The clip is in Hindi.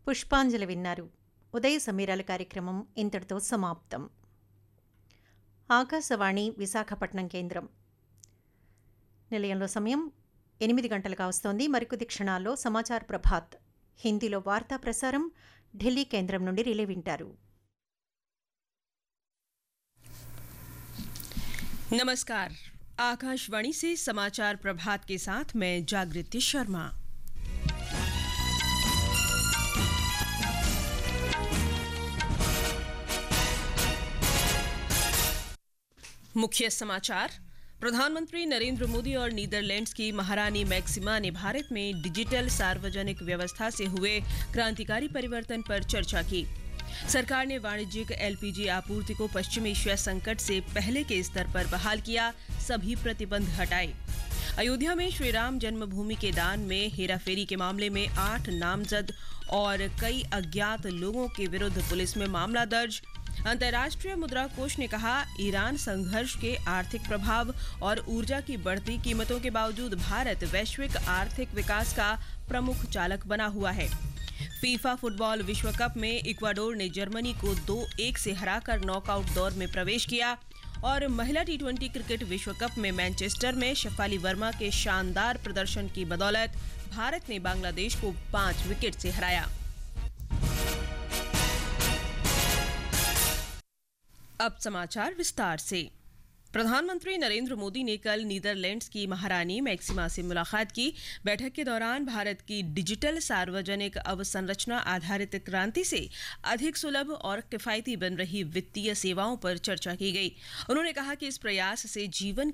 పుష్పాంజలి విన్నారు. ఉదయ సమీరాల కార్యక్రమం ఇంతటితో సమాప్తం. ఆకాశవాణి విశాఖపట్నం కేంద్రం. నిలయంలో సమయం 8 గంటలుగా వస్తోంది. మరికొద్ది క్షణాల్లో సమాచార్ ప్రభాత్ హిందీలో వార్తా ప్రసారం ఢిల్లీ కేంద్రం నుండి రిలే వింటారు. नमस्कार, आकाशवाणी से समाचार प्रभात के साथ मैं जागृति शर्मा। मुख्य समाचार। प्रधानमंत्री नरेंद्र मोदी और नीदरलैंड्स की महारानी मैक्सिमा ने भारत में डिजिटल सार्वजनिक व्यवस्था से हुए क्रांतिकारी परिवर्तन पर चर्चा की। सरकार ने वाणिज्यिक एलपीजी आपूर्ति को पश्चिमी एशिया संकट से पहले के स्तर पर बहाल किया, सभी प्रतिबंध हटाए। अयोध्या में श्री राम जन्मभूमि के दान में हेराफेरी के मामले में 8 नामजद और कई अज्ञात लोगों के विरुद्ध पुलिस में मामला दर्ज। अंतर्राष्ट्रीय मुद्रा कोष ने कहा, ईरान संघर्ष के आर्थिक प्रभाव और ऊर्जा की बढ़ती कीमतों के बावजूद भारत वैश्विक आर्थिक विकास का प्रमुख चालक बना हुआ है। फीफा फुटबॉल विश्व कप में इक्वाडोर ने जर्मनी को 2-1 से हराकर नॉकआउट दौर में प्रवेश किया। और महिला टी20 क्रिकेट विश्व कप में मैनचेस्टर में शेफाली वर्मा के शानदार प्रदर्शन की बदौलत भारत ने बांग्लादेश को 5 विकेट से हराया। अब समाचार विस्तार से। प्रधानमंत्री नरेंद्र मोदी ने कल नीदरलैंड्स की महारानी मैक्सिमा से मुलाकात की। बैठक के दौरान भारत की डिजिटल सार्वजनिक अवसंरचना आधारित क्रांति से अधिक सुलभ और किफायती बन रही वित्तीय सेवाओं पर चर्चा की गई। उन्होंने कहा कि इस प्रयास से जीवन